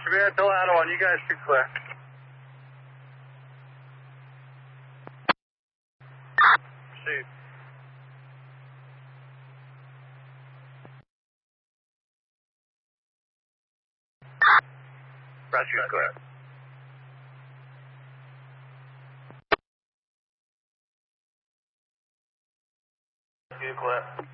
Severe, tell Ottawa, you guys should clear. Shoot. Rescue clear. Rescue clear.